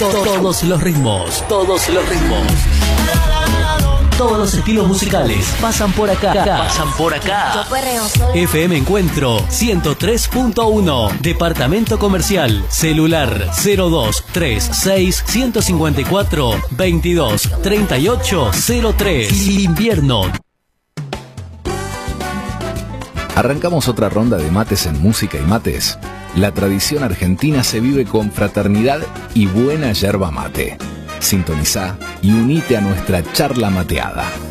Todos los ritmos, todos los ritmos. Todos los estilos musicales pasan por acá. FM Encuentro 103.1. Departamento Comercial. Celular 0236 154 22 38 03. Invierno. Arrancamos otra ronda de mates en Música y Mates. La tradición argentina se vive con fraternidad y buena yerba mate. Sintonizá y unite a nuestra charla mateada.